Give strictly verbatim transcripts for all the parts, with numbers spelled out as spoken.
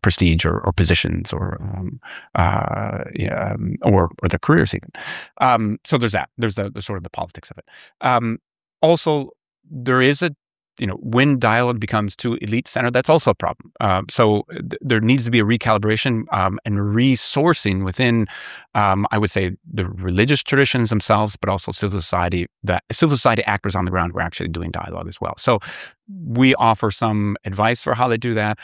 prestige or, or positions or um, uh, yeah, um, or or their careers even. Um, so there's that. There's the, the sort of the politics of it. Um, also, there is a you know, when dialogue becomes too elite-centered, that's also a problem. Um, so th- there needs to be a recalibration um, and resourcing within, um, I would say, the religious traditions themselves, but also civil society, that civil society actors on the ground who are actually doing dialogue as well. So we offer some advice for how they do that.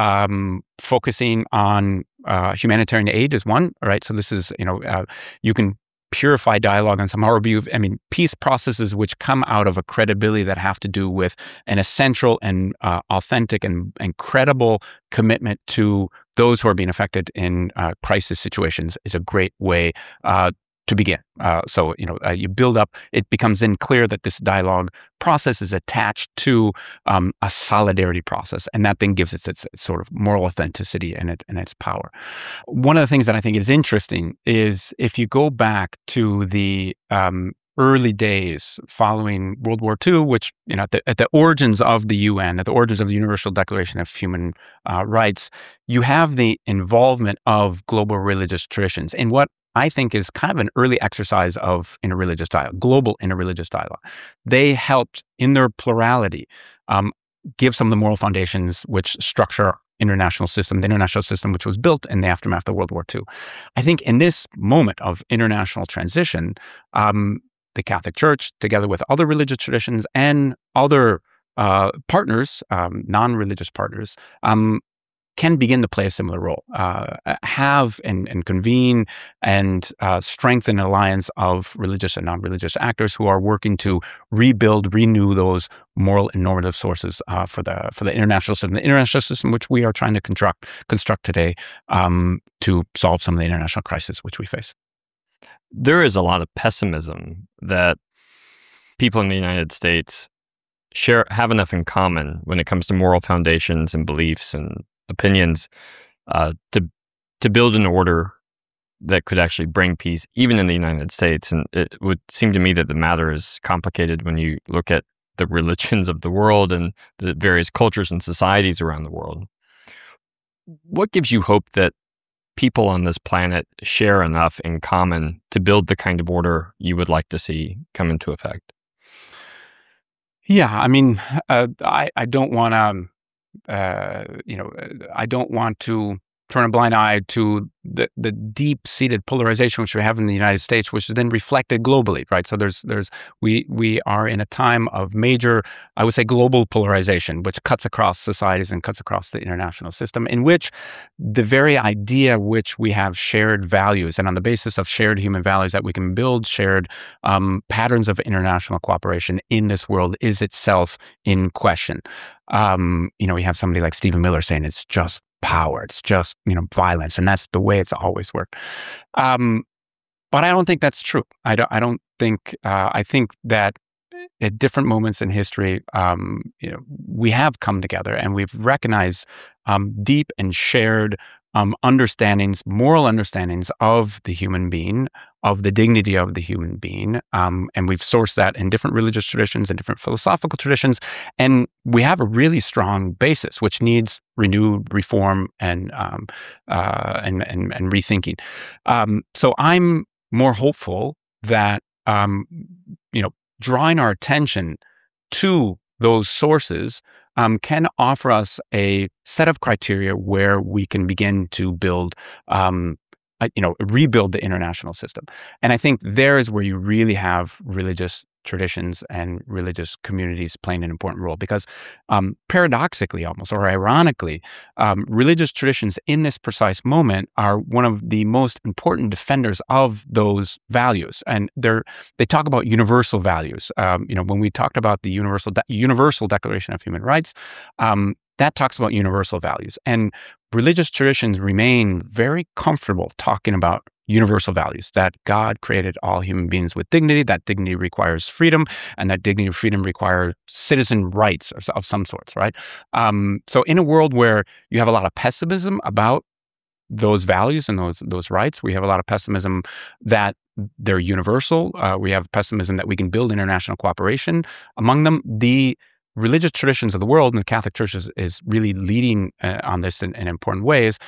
Um, focusing on uh, humanitarian aid is one, right? So this is, you know, uh, you can purify dialogue on some horrible view. I mean, peace processes which come out of a credibility that have to do with an essential and uh, authentic and, and credible commitment to those who are being affected in uh, crisis situations is a great way uh, to begin. Uh, so, you know, uh, you build up, it becomes then clear that this dialogue process is attached to um, a solidarity process, and that then gives it its, its sort of moral authenticity and, it, and its power. One of the things that I think is interesting is if you go back to the um, early days following World War Two, which, you know, at the, at the origins of the U N, at the origins of the Universal Declaration of Human uh, Rights, you have the involvement of global religious traditions in what I think is kind of an early exercise of interreligious dialogue, global interreligious dialogue. They helped, in their plurality, um, give some of the moral foundations which structure international system, the international system which was built in the aftermath of World War Two. I think in this moment of international transition, um, the Catholic Church, together with other religious traditions and other uh, partners, um, non-religious partners, um, can begin to play a similar role, uh, have and, and convene and uh, strengthen an alliance of religious and non-religious actors who are working to rebuild, renew those moral and normative sources uh, for the for the international system, the international system which we are trying to construct construct today um, to solve some of the international crises which we face. There is a lot of pessimism that people in the United States share have enough in common when it comes to moral foundations and beliefs and opinions uh, to to build an order that could actually bring peace, even in the United States. And it would seem to me that the matter is complicated when you look at the religions of the world and the various cultures and societies around the world. What gives you hope that people on this planet share enough in common to build the kind of order you would like to see come into effect? Yeah, I mean, uh, I, I don't want to Uh, you know, I don't want to turn a blind eye to the, the deep-seated polarization which we have in the United States, which is then reflected globally, right? So there's, there's, we, we are in a time of major, I would say, global polarization, which cuts across societies and cuts across the international system, in which the very idea which we have shared values, and on the basis of shared human values that we can build shared um, patterns of international cooperation in this world is itself in question. Um, you know, we have somebody like Stephen Miller saying it's just power, it's just, you know, violence, and that's the way it's always worked. Um, but I don't think that's true. I don't. I don't think. Uh, I think that at different moments in history, um, you know, we have come together and we've recognized um, deep and shared um, understandings, moral understandings of the human being, of the dignity of the human being. Um, and we've sourced that in different religious traditions and different philosophical traditions. And we have a really strong basis, which needs renewed reform and um, uh, and, and, and rethinking. Um, so I'm more hopeful that, um, you know, drawing our attention to those sources um, can offer us a set of criteria where we can begin to build, um, uh, you know, rebuild the international system. And I think there is where you really have religious traditions and religious communities playing an important role, because um, paradoxically almost, or ironically, um, religious traditions in this precise moment are one of the most important defenders of those values. And they're, they talk about universal values. Um, you know, when we talked about the Universal, De- Universal Declaration of Human Rights, um, that talks about universal values. And religious traditions remain very comfortable talking about universal values, that God created all human beings with dignity, that dignity requires freedom, and that dignity and freedom require citizen rights of, of some sorts, right? Um, so in a world where you have a lot of pessimism about those values and those those rights, we have a lot of pessimism that they're universal. Uh, we have pessimism that we can build international cooperation among them. The religious traditions of the world, and the Catholic Church is, is really leading uh, on this in, in important ways,